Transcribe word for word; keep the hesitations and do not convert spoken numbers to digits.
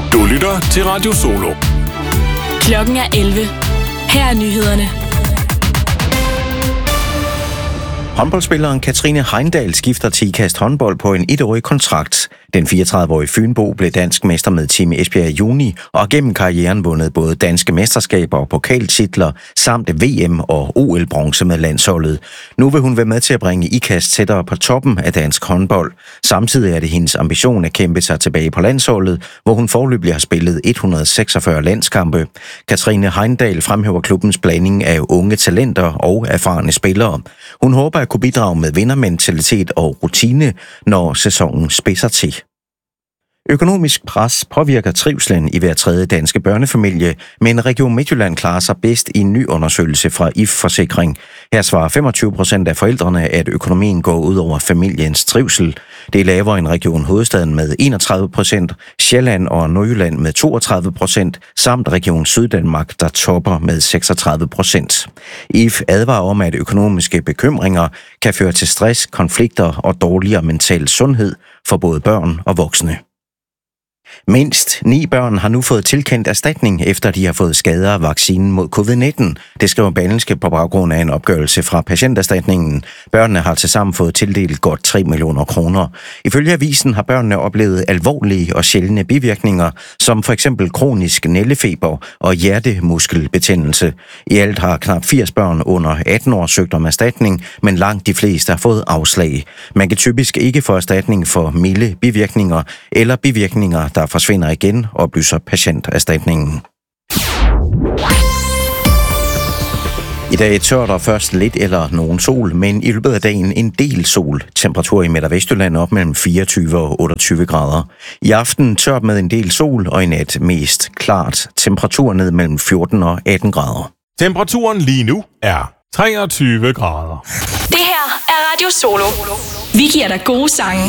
Du lytter til Radio Solo. Klokken er elleve. Her er nyhederne. Håndboldspilleren Katrine Heindal skifter til Ikast håndbold på en etårig kontrakt. Den fireogtredive-årige Fynbo blev dansk mester med Team Esbjerg i juni og har gennem karrieren vundet både danske mesterskaber og pokaltitler samt V M og O L-bronze med landsholdet. Nu vil hun være med til at bringe Ikast tættere på toppen af dansk håndbold. Samtidig er det hendes ambition at kæmpe sig tilbage på landsholdet, hvor hun foreløbig har spillet et hundrede og seksogfyrre landskampe. Katrine Heindal fremhæver klubbens blanding af unge talenter og erfarne spillere. Hun håber at kunne bidrage med vindermentalitet og rutine, når sæsonen spidser til. Økonomisk pres påvirker trivslen i hver tredje danske børnefamilie, men Region Midtjylland klarer sig bedst i en ny undersøgelse fra I F Forsikring. Her svarer femogtyve procent af forældrene, at økonomien går ud over familiens trivsel. Det er lavere end Region Hovedstaden med enogtredive procent, Sjælland og Nordjylland med toogtredive procent, samt Region Syddanmark, der topper med seksogtredive procent. I F advarer om, at økonomiske bekymringer kan føre til stress, konflikter og dårligere mental sundhed for både børn og voksne. Mindst ni børn har nu fået tilkendt erstatning, efter de har fået skader af vaccinen mod covid nitten. Det skriver Berlingske på baggrund af en opgørelse fra patienterstatningen. Børnene har tilsammen fået tildelt godt tre millioner kroner. Ifølge avisen har børnene oplevet alvorlige og sjældne bivirkninger, som for eksempel kronisk nældefeber og hjertemuskelbetændelse. I alt har knap firs børn under atten år søgt om erstatning, men langt de fleste har fået afslag. Man kan typisk ikke få erstatning for milde bivirkninger eller bivirkninger, der forsvinder igen, oplyser patienterstatningen. I dag er tørt og først lidt eller nogen sol, men i løbet af dagen en del sol. Temperatur i Midt- og Vestjylland op mellem fireogtyve og otteogtyve grader. I aften tørt med en del sol og i nat mest klart. Temperatur ned mellem fjorten og atten grader. Temperaturen lige nu er treogtyve grader. Det her er Radio Solo. Vi giver dig gode sange.